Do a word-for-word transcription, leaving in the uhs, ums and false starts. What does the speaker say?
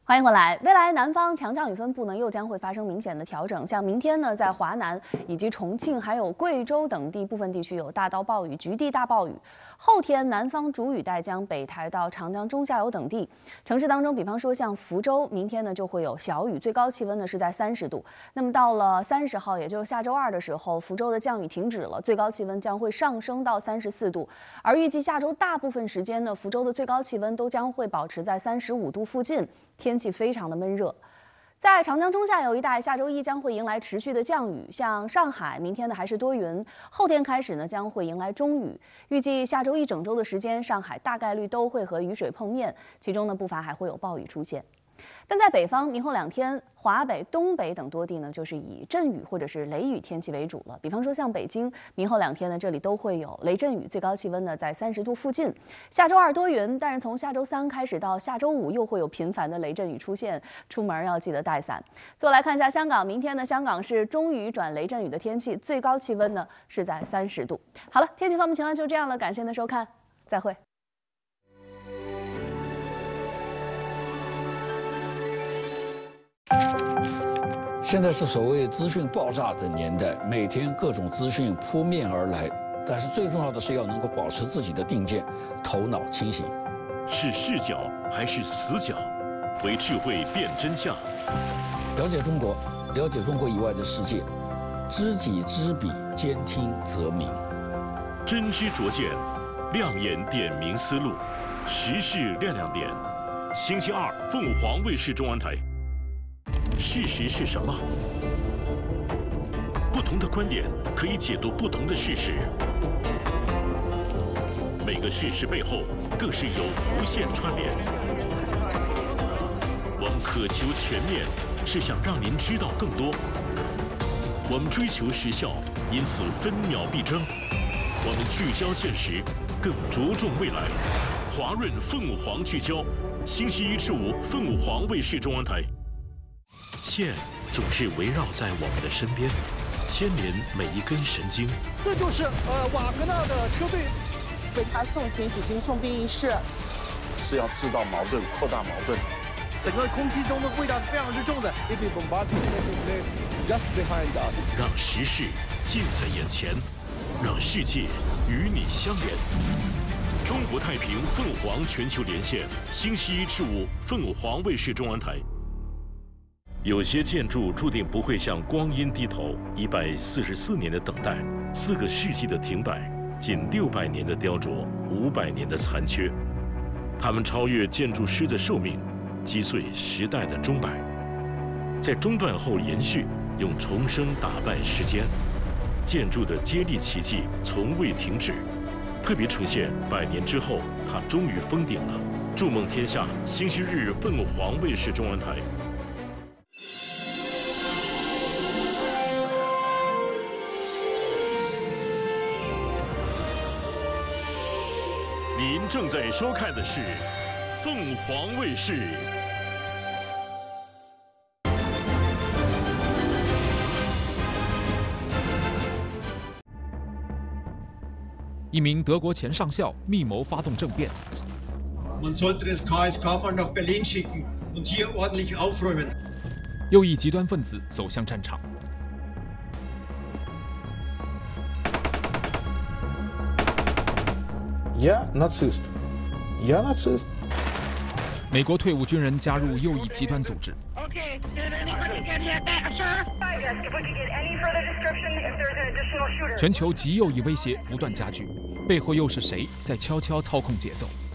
欢迎回来。未来南方强降雨分布呢又将会发生明显的调整，像明天呢，在华南以及重庆还有贵州等地部分地区有大到暴雨、局地大暴雨。后天南方主雨带将北抬到长江中下游等地城市当中，比方说像福州，明天呢就会有小雨，最高气温呢是在三十度。那么到了三十号，也就是下周二的时候，福州的降雨停止了，最高气温将会上升到三十四度。而预计下周大部分时间呢，福州的最高气温都将会保持在三十五度附近。 天气非常的闷热，在长江中下游一带，下周一将会迎来持续的降雨。像上海，明天呢还是多云，后天开始呢将会迎来中雨。预计下周一整周的时间，上海大概率都会和雨水碰面，其中呢不乏还会有暴雨出现。 但在北方，明后两天，华北、东北等多地呢，就是以阵雨或者是雷雨天气为主了。比方说像北京，明后两天呢，这里都会有雷阵雨，最高气温呢在三十度附近。下周二多云，但是从下周三开始到下周五又会有频繁的雷阵雨出现，出门要记得带伞。最后来看一下香港，明天呢，香港是中雨转雷阵雨的天气，最高气温呢是在三十度。好了，天气方面情况就这样了，感谢您的收看，再会。 现在是所谓资讯爆炸的年代，每天各种资讯扑面而来，但是最重要的是要能够保持自己的定见，头脑清醒。 是视角还是死角？为智慧辨真相。 了解中国，了解中国以外的世界，知己知彼，兼听则明。 真知灼见，亮眼点明思路，时事亮亮点。星期二，凤凰卫视中文台。 事实是什么？不同的观点可以解读不同的事实。每个事实背后更是有无限串联。我们渴求全面，是想让您知道更多。我们追求时效，因此分秒必争。我们聚焦现实，更着重未来。华润凤凰聚焦，星期一至五，凤凰卫视中文台。 线总是围绕在我们的身边，牵连每一根神经。 这就是呃瓦格纳的车队为他送行举行送殡仪式， 是要制造矛盾、扩大矛盾。 整个空气中的味道是非常之重的。 让时事近在眼前，让世界与你相连。中国太平凤凰全球连线，星期一至五，凤凰卫视中文台。 有些建筑注定不会向光阴低头，一百四十四年的等待，四个世纪的停摆，近六百年的雕琢，五百年的残缺，它们超越建筑师的寿命，击碎时代的钟摆，在中断后延续，用重生打败时间。建筑的接力奇迹从未停止，特别呈现百年之后，它终于封顶了。筑梦天下，星期日凤凰卫视中文台。 您正在收看的是凤凰卫视。 一名德国前上校密谋发动政变。 Man sollte das K S K-Mann nach Berlin schicken und hier ordentlich aufräumen. 右翼极端分子走向战场。 Я нацист. Я нацист. 美国退伍军人加入右翼极端组织。全球极右翼威胁不断加剧，背后又是谁在悄悄操控节奏？